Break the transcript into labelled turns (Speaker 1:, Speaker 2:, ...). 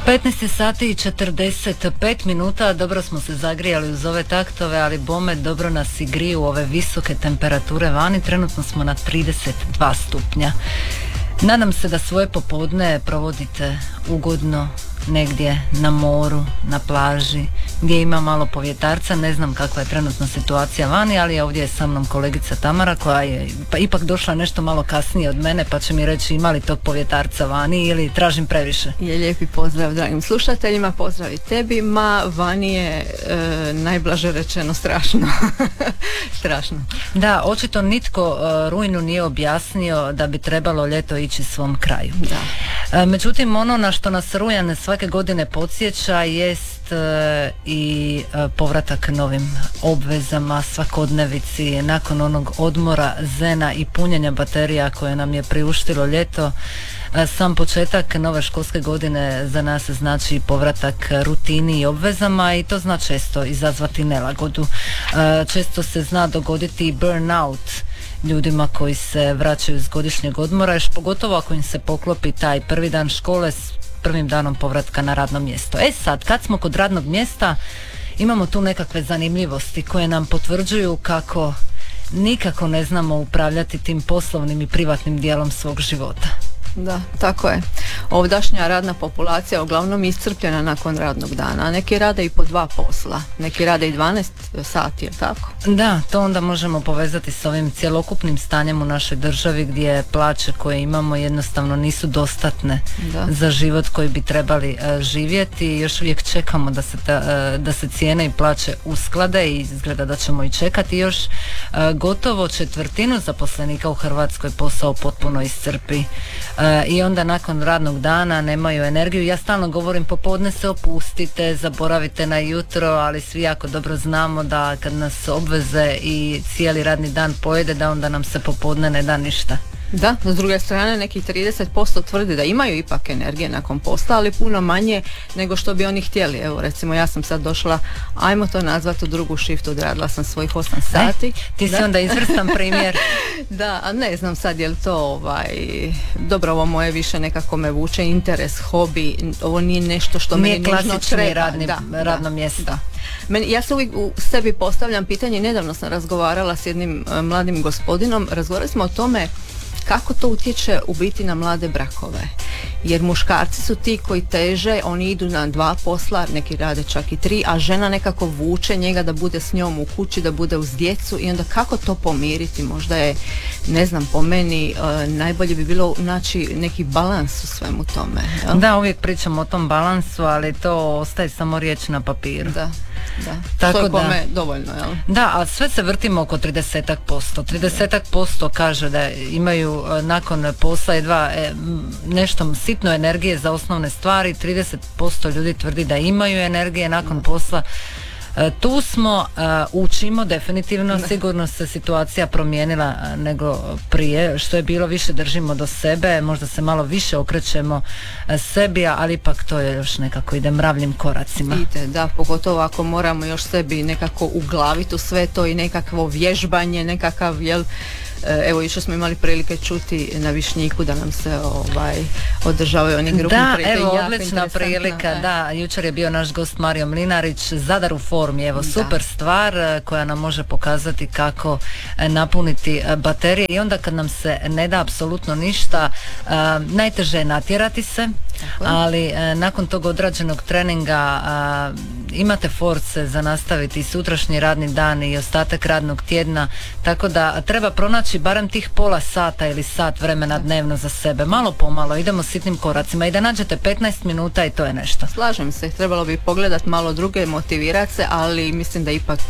Speaker 1: 15 sati i 45 minuta, dobro smo se zagrijali uz ove taktove, ali bome dobro nas i griju ove visoke temperature vani, trenutno smo na 32 stupnja. Nadam se da svoje popodne provodite ugodno negdje na moru, na plaži, gdje ima malo povjetarca. Ne znam kakva je trenutna situacija vani, ali ovdje je sa mnom kolegica Tamara koja je ipak došla nešto malo kasnije od mene, pa će mi reći ima li tog povjetarca vani ili tražim previše.
Speaker 2: Je lijepi pozdrav dragim slušateljima, pozdrav i tebi. Vani je najblaže rečeno strašno. Strašno.
Speaker 1: Da, očito nitko rujnu nije objasnio da bi trebalo ljeto ići svom kraju.
Speaker 2: Da.
Speaker 1: Međutim, ono na što nas rujan svake godine podsjeća jest i povratak novim obvezama, svakodnevici, nakon onog odmora, zena i punjenja baterija koje nam je priuštilo ljeto. Sam početak nove školske godine za nas znači povratak rutini i obvezama i to zna često izazvati nelagodu. Često se zna dogoditi i burnout ljudima koji se vraćaju iz godišnjeg odmora, još pogotovo ako im se poklopi taj prvi dan škole s prvim danom povratka na radno mjesto. Sad, kad smo kod radnog mjesta, imamo tu nekakve zanimljivosti koje nam potvrđuju kako nikako ne znamo upravljati tim poslovnim i privatnim dijelom svog života.
Speaker 2: Da, tako je. Ovdašnja radna populacija je uglavnom iscrpljena nakon radnog dana. Neki rade i po 2 posla, neki rade i 12 sati, je tako?
Speaker 1: Da, to onda možemo povezati s ovim cjelokupnim stanjem u našoj državi gdje plaće koje imamo jednostavno nisu dostatne za život koji bi trebali živjeti. Još uvijek čekamo da se cijene i plaće usklade i izgleda da ćemo i čekati još. Gotovo 1/4 zaposlenika u Hrvatskoj posao potpuno iscrpi. I onda nakon radnog dana nemaju energiju. Ja stalno govorim popodne se opustite, zaboravite na jutro, ali svi jako dobro znamo da kad nas obveze i cijeli radni dan pojede, da onda nam se popodne ne da ništa.
Speaker 2: Da, s druge strane nekih 30% tvrdi da imaju ipak energije nakon posla, ali puno manje nego što bi oni htjeli. Evo recimo ja sam sad došla, ajmo to nazvati, u drugu šiftu, odradila sam svojih 8 sati.
Speaker 1: Ti si onda izvrstan primjer.
Speaker 2: Da, a ne znam sad je li to dobro, ovo moje više nekako me vuče interes, hobi, ovo nije nešto što meni nužno treba.
Speaker 1: Radno mjesto.
Speaker 2: Da. Ja se uvijek u sebi postavljam pitanje, nedavno sam razgovarala s jednim mladim gospodinom, razgovarali smo o tome kako to utječe u biti na mlade brakove. Jer muškarci su ti koji teže, oni idu na 2 posla, neki rade čak i 3, a žena nekako vuče njega da bude s njom u kući, da bude uz djecu i onda kako to pomiriti? Možda je, ne znam, po meni najbolje bi bilo naći neki balans u svemu tome. Jel?
Speaker 1: Da, uvijek pričamo o tom balansu, ali to ostaje samo riječ na papiru.
Speaker 2: Da.
Speaker 1: Tako
Speaker 2: to je kome dovoljno, jel?
Speaker 1: Da, a sve se vrtimo oko 30%. 30% kaže da imaju nakon posla nešto sitno energije za osnovne stvari, 30% ljudi tvrdi da imaju energije nakon posla. Tu smo, učimo definitivno, sigurno se situacija promijenila nego prije, što je bilo više držimo do sebe, možda se malo više okrećemo sebi, ali ipak to je još nekako ide mravljim koracima.
Speaker 2: Da, pogotovo ako moramo još sebi nekako uglaviti u sve to i nekakvo vježbanje, nekakav, jel, evo jučer smo imali prilike čuti na Višnjiku da nam se održavaju oni grupni
Speaker 1: projekti. Da, evo odlična prilika, da, jučer je bio naš gost Mario Mlinarić, Zadar u formi, evo super stvar koja nam može pokazati kako napuniti baterije i onda kad nam se ne da apsolutno ništa, najteže je natjerati se, ali nakon tog odrađenog treninga imate force za nastaviti sutrašnji radni dan i ostatak radnog tjedna, tako da treba pronaći barem tih pola sata ili sat vremena dnevno za sebe, malo pomalo, idemo sitnim koracima i da nađete 15 minuta i to je nešto.
Speaker 2: Slažem se, trebalo bi pogledati malo druge, motivirati se, ali mislim da ipak